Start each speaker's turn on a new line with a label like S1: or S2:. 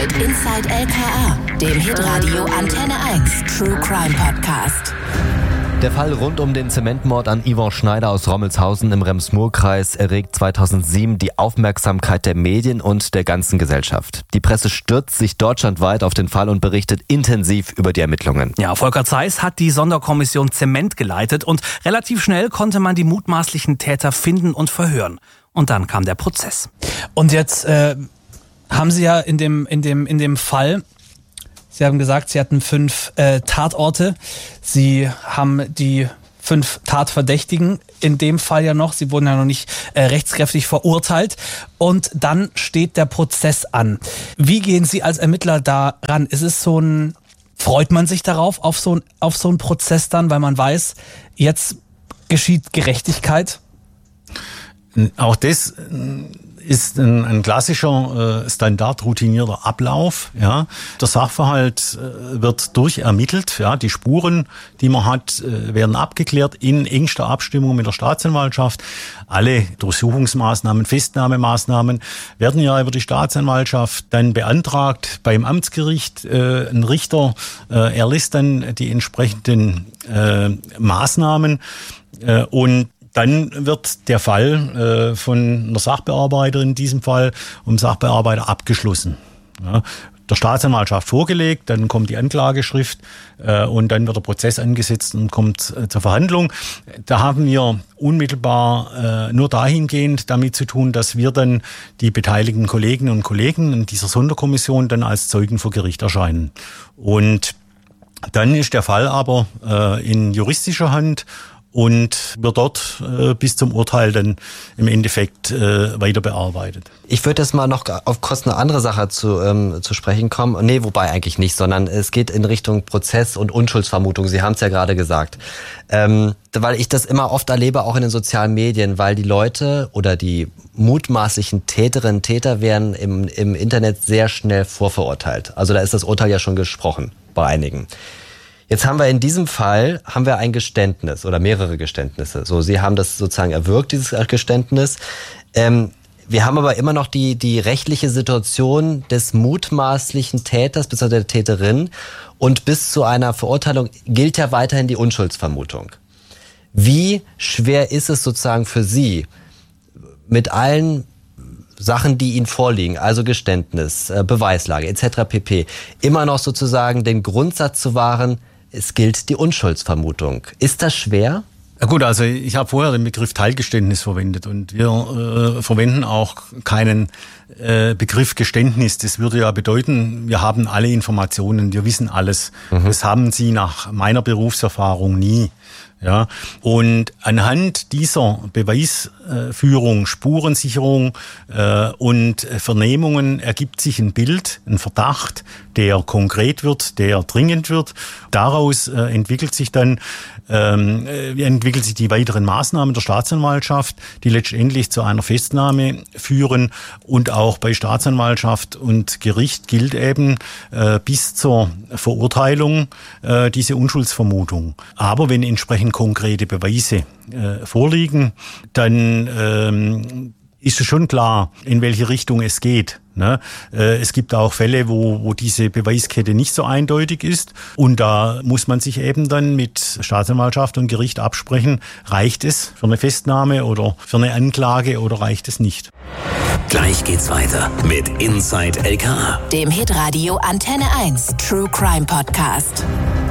S1: mit Inside LKA, dem Hitradio Antenne 1 True Crime Podcast.
S2: Der Fall rund um den Zementmord an Yvonne Schneider aus Rommelshausen im Rems-Murr-Kreis erregt 2007 die Aufmerksamkeit der Medien und der ganzen Gesellschaft. Die Presse stürzt sich deutschlandweit auf den Fall und berichtet intensiv über die Ermittlungen.
S3: Ja, Volker Zeiss hat die Sonderkommission Zement geleitet und relativ schnell konnte man die mutmaßlichen Täter finden und verhören. Und dann kam der Prozess.
S4: Und jetzt haben Sie ja in dem Fall, Sie haben gesagt, Sie hatten 5 Tatorte. Sie haben die 5 Tatverdächtigen in dem Fall ja noch. Sie wurden ja noch nicht rechtskräftig verurteilt. Und dann steht der Prozess an. Wie gehen Sie als Ermittler da ran? Freut man sich darauf, auf so einen Prozess dann, weil man weiß, jetzt geschieht Gerechtigkeit?
S5: Auch das ist ein klassischer, standardroutinierter Ablauf. Ja. Der Sachverhalt wird durchermittelt. Ja. Die Spuren, die man hat, werden abgeklärt in engster Abstimmung mit der Staatsanwaltschaft. Alle Durchsuchungsmaßnahmen, Festnahmemaßnahmen werden ja über die Staatsanwaltschaft dann beantragt beim Amtsgericht. Ein Richter erlässt dann die entsprechenden Maßnahmen und dann wird der Fall von einer Sachbearbeiterin, in diesem Fall vom Sachbearbeiter, abgeschlossen. Ja, der Staatsanwaltschaft vorgelegt, dann kommt die Anklageschrift und dann wird der Prozess angesetzt und kommt zur Verhandlung. Da haben wir unmittelbar nur dahingehend damit zu tun, dass wir dann die beteiligten Kolleginnen und Kollegen in dieser Sonderkommission dann als Zeugen vor Gericht erscheinen. Und dann ist der Fall aber in juristischer Hand und wird dort bis zum Urteil dann im Endeffekt weiter bearbeitet.
S2: Ich würde jetzt mal noch auf Kosten einer anderen Sache zu sprechen kommen. Nee, wobei eigentlich nicht, sondern es geht in Richtung Prozess und Unschuldsvermutung. Sie haben es ja gerade gesagt. Weil ich das immer oft erlebe, auch in den sozialen Medien, weil die Leute oder die mutmaßlichen Täterinnen und Täter werden im Internet sehr schnell vorverurteilt. Also da ist das Urteil ja schon gesprochen bei einigen. Jetzt haben wir in diesem Fall ein Geständnis oder mehrere Geständnisse. So, Sie haben das sozusagen erwirkt, dieses Geständnis. Wir haben aber immer noch die rechtliche Situation des mutmaßlichen Täters bzw. der Täterin und bis zu einer Verurteilung gilt ja weiterhin die Unschuldsvermutung. Wie schwer ist es sozusagen für Sie mit allen Sachen, die Ihnen vorliegen, also Geständnis, Beweislage etc. pp., immer noch sozusagen den Grundsatz zu wahren, es gilt die Unschuldsvermutung. Ist das schwer?
S5: Ja gut, also ich habe vorher den Begriff Teilgeständnis verwendet und wir verwenden auch keinen Begriff Geständnis. Das würde ja bedeuten, wir haben alle Informationen, wir wissen alles. Das haben Sie nach meiner Berufserfahrung nie. Ja, und anhand dieser Beweisführung, Spurensicherung und Vernehmungen ergibt sich ein Bild, ein Verdacht, der konkret wird, der dringend wird. Daraus entwickelt sich die weiteren Maßnahmen der Staatsanwaltschaft, die letztendlich zu einer Festnahme führen. Und auch bei Staatsanwaltschaft und Gericht gilt eben bis zur Verurteilung diese Unschuldsvermutung. Aber wenn entsprechend konkrete Beweise vorliegen, dann ist es schon klar, in welche Richtung es geht. Ne? Es gibt auch Fälle, wo diese Beweiskette nicht so eindeutig ist. Und da muss man sich eben dann mit Staatsanwaltschaft und Gericht absprechen, reicht es für eine Festnahme oder für eine Anklage oder reicht es nicht.
S1: Gleich geht's weiter mit Inside LKA, dem Hitradio Antenne 1 True Crime Podcast.